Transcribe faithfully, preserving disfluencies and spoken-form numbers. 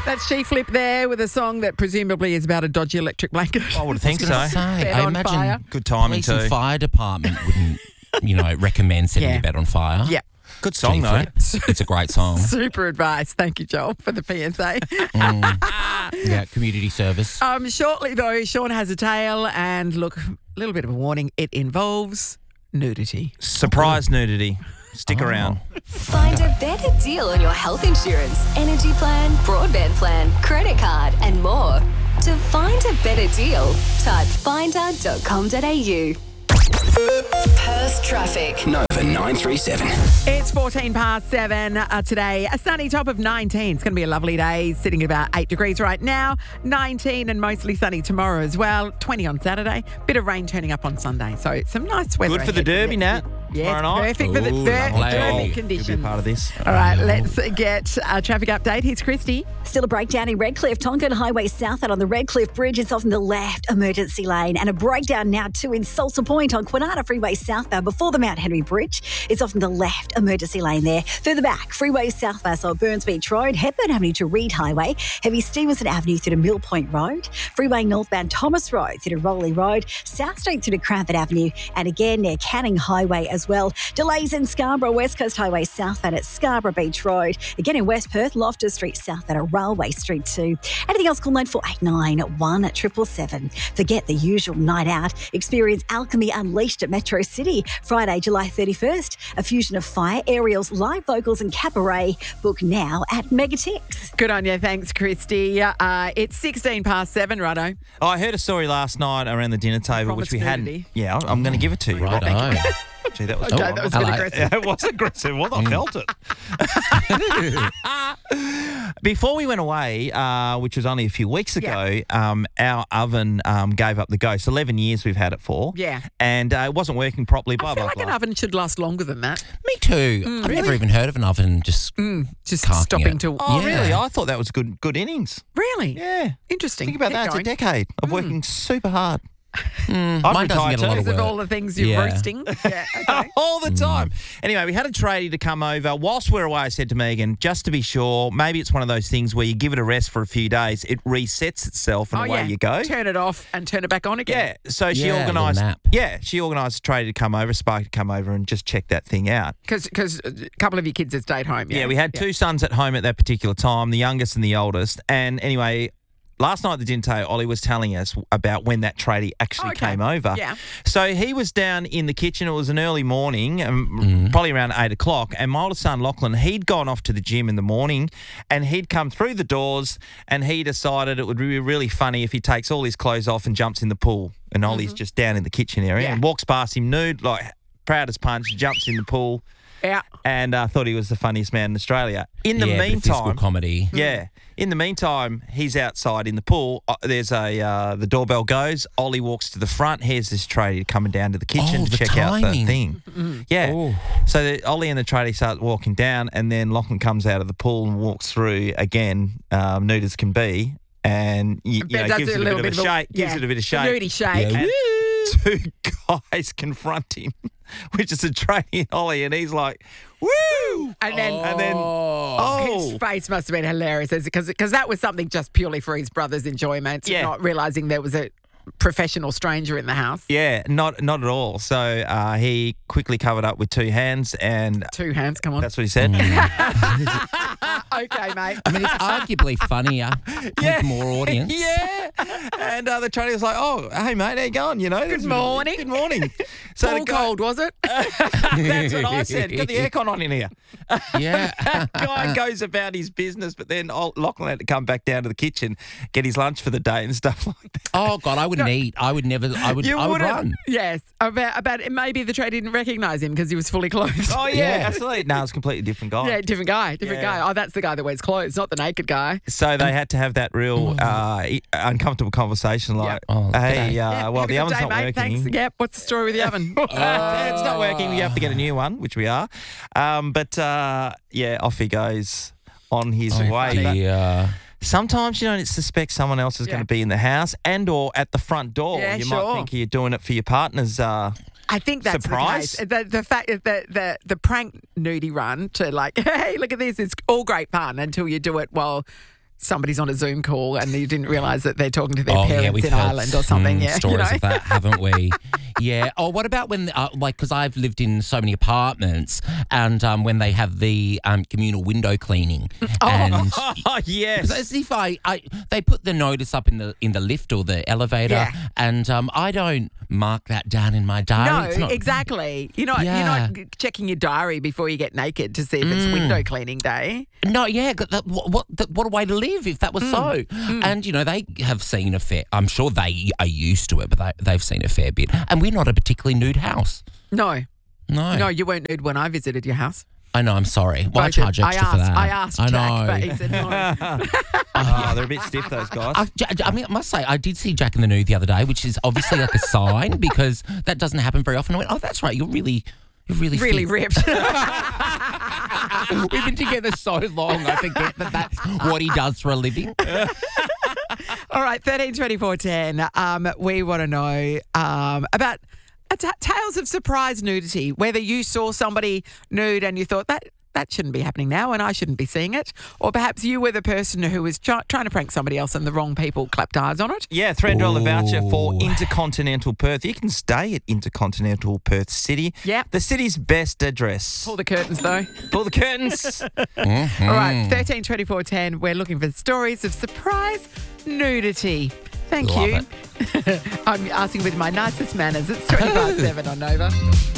That's She Flip there with a song that presumably is about a dodgy electric blanket. I would think so. Say, Bed I on imagine fire. Good timing police too. and fire department wouldn't, you know, recommend setting Yeah. your bed on fire. Yeah. Good song though. G-Flip. It's a great song. Super advice. Thank you, Joel, for the P S A. Yeah, community service. um, shortly, though, Sean has a tale. And look, a little bit of a warning. It involves nudity. Surprise nudity. Stick Oh. around. Find a better deal on your health insurance, energy plan, broadband plan, credit card, and more. To find a better deal, type finder dot com dot a u. Perth traffic. Nova nine three seven. It's fourteen past seven uh, today. A sunny top of nineteen. It's going to be a lovely day, sitting at about eight degrees right now. nineteen and mostly sunny tomorrow as well. twenty on Saturday. Bit of rain turning up on Sunday. So some nice weather. Good for the ahead Derby, next Nat. week. Yes, Tomorrow night. perfect for the Ooh, der- lovely. Derby You'll be conditions. You'll be a part of this. All right, let's get a traffic update. Here's Christy. Still a breakdown in Redcliffe. Tonkin Highway southbound on the Redcliffe Bridge. It's off in the left emergency lane. And a breakdown now too in Salter Point on Quinana Freeway southbound before the Mount Henry Bridge. It's off in the left emergency lane there. Further back, Freeway southbound on Burns Beach Road, Hepburn Avenue to Reed Highway, Heavy Stevenson Avenue through to Mill Point Road, Freeway northbound Thomas Road through to Rowley Road, South Street through to Cranford Avenue, and again near Canning Highway as well. Delays in Scarborough, West Coast Highway southbound at Scarborough Beach Road. Again in West Perth, Loftus Street southbound at Railway Street two. Anything else, call nine four eight nine, one seven seven seven. Forget the usual night out. Experience Alchemy Unleashed at Metro City. Friday, July thirty-first. A fusion of fire, aerials, live vocals and cabaret. Book now at Megatix. Good on you. Thanks, Christy. Uh, it's sixteen past seven, righto. Oh, I heard a story last night around the dinner table, Promised which we hadn't. nudity. Yeah, I'm going to give it to you. Righto. Gee, that was, Okay, oh, that was a bit hello. aggressive. Yeah, it was aggressive. Well, I felt it. Before we went away, uh, which was only a few weeks ago, um, our oven um, gave up the ghost. eleven years we've had it for. Yeah. And uh, it wasn't working properly. Blah, I feel blah, like blah. an oven should last longer than that. Me too. I've never even heard of an oven just Just Carking stopping it. to... Oh, Yeah. really? I thought that was good good innings. Really? Yeah. Interesting. Think about Keep that. going. It's a decade of working super hard. mine I'd doesn't retire get a lot too. of Because of work. all the things you're Yeah. roasting. Yeah, okay. All the time. Anyway, we had a tradie to come over. Whilst we were away, I said to Megan, just to be sure, maybe it's one of those things where you give it a rest for a few days, it resets itself and Oh, away yeah. you go. Turn it off and turn it back on again. Yeah, so she Yeah, a little organised. nap. Yeah, she organised a tradie to come over, Spark to come over and just check that thing out. Because a couple of your kids have stayed home. Yeah, Yeah, we had two sons at home at that particular time, the youngest and the oldest. And anyway, last night at the dinner table, Ollie was telling us about when that tradie actually Okay. came over. Yeah. So he was down in the kitchen. It was an early morning, um, probably around eight o'clock. And my oldest son, Lachlan, he'd gone off to the gym in the morning and he'd come through the doors and he decided it would be really funny if he takes all his clothes off and jumps in the pool. And Ollie's just down in the kitchen area Yeah. and walks past him nude, like proud as punch, jumps in the pool. Yeah. And uh, thought he was the funniest man in Australia. In the yeah, bit of physical meantime, comedy. yeah. In the meantime, he's outside in the pool. Uh, there's a uh, the doorbell goes. Ollie walks to the front. Here's this tradie coming down to the kitchen Oh, to the check out the timing. thing. Yeah. Oh. So the, Ollie and the tradie start walking down, and then Lachlan comes out of the pool and walks through again, um, nude as can be, and you, you know Does gives a it a little bit of a bit shake. Gives yeah, it a bit of a shake. nudie shake. Yeah. And two guys confront him, which is a tradie and Ollie, and he's like, "Woo!" And then, And then, his oh, face must have been hilarious because because that was something just purely for his brother's enjoyment, Yeah. not realising there was a professional stranger in the house. yeah, not not at all. So uh, he quickly covered up with two hands, and Two hands, come on. that's what he said. okay, mate. I mean, it's arguably funnier with more audience. Yeah, and uh, the tradie was like, "Oh, hey mate, how you going? You know, Good morning. Good morning." So All the guy, cold, was it? that's what I said. Got the aircon on in here. Yeah. Guy goes about his business, but then old Lachlan had to come back down to the kitchen, get his lunch for the day and stuff like that. Oh God, I wouldn't eat. I would never. I would. You I would wouldn't- run. Yes. About, about maybe the trade didn't recognise him because he was fully clothed. Oh yeah, Yeah. absolutely. No, it's a completely different guy. Yeah, different guy, different Yeah. guy. Oh, that's the guy that wears clothes, not the naked guy. So they had to have that real uh, e- uncomfortable conversation, like, Oh, "Hey, uh, g'day. Yeah, well, have a the good oven's day, not mate. working." Thanks. Yep. What's the story with the oven? it's not working. You have to get a new one, which we are. Um, but uh, yeah, off he goes on his Oh, way. But yeah. sometimes you don't suspect someone else is Yeah. going to be in the house and or at the front door. Yeah, you sure. might think you're doing it for your partner's. Uh, I think that's Surprise? the case. The, the fact that the, the the prank nudie run to like, hey, look at this, it's all great fun until you do it while somebody's on a Zoom call and you didn't realise that they're talking to their Oh, yeah, parents we've in heard Ireland or something. mm, Yeah, stories you know? of that, haven't we? Yeah. Oh, what about when, uh, like, because I've lived in so many apartments, and um, when they have the um, communal window cleaning, and Oh, yes. as if I, I, they put the notice up in the in the lift or the elevator, Yeah. and um, I don't mark that down in my diary. No, It's not, exactly. You're not, Yeah. you're not checking your diary before you get naked to see if it's window cleaning day. No, yeah, but that, what what, that, what a way to live if that was so. And you know they have seen a fair. I'm sure they are used to it, but they, they've seen a fair bit. And we're not a particularly nude house. No, No, no, you weren't nude when I visited your house. I know. I'm sorry. Why Both charge of- extra I for asked, that? I asked I Jack, know. but he said no. Oh, they're a bit stiff, those guys. I, J- I mean, I must say, I did see Jack in the Nude the other day, which is obviously like a sign because that doesn't happen very often. I went, oh, that's right. You're really, you're really, Really fit. ripped. We've been together so long. I forget that that's what he does for a living. All right, thirteen twenty-four ten. Um, we want to know um, about uh, t- tales of surprise nudity, whether you saw somebody nude and you thought that that shouldn't be happening now and I shouldn't be seeing it, or perhaps you were the person who was try- trying to prank somebody else and the wrong people clapped eyes on it. Yeah, three hundred dollars voucher for Ooh. Intercontinental Perth. You can stay at Intercontinental Perth City. Yeah. The city's best address. Pull the curtains though. Pull the curtains. All right, thirteen twenty-four ten. We're looking for stories of surprise nudity. Thank Love you. I'm asking with my nicest manners. It's twenty-five seven on Nova.